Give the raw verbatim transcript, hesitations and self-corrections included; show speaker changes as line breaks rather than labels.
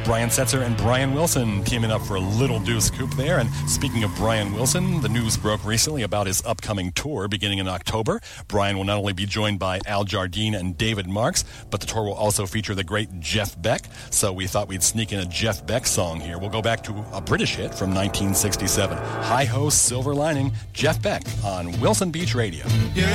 Brian Setzer and Brian Wilson teaming up for a little deuce coupe there. And speaking of Brian Wilson, the news broke recently about his upcoming tour beginning in October. Brian will not only be joined by Al Jardine and David Marks, but the tour will also feature the great Jeff Beck. So we thought we'd sneak in a Jeff Beck song here. We'll go back to a British hit from nineteen sixty-seven. Hi-Ho, Silver Lining, Jeff Beck on Wilson Beach Radio.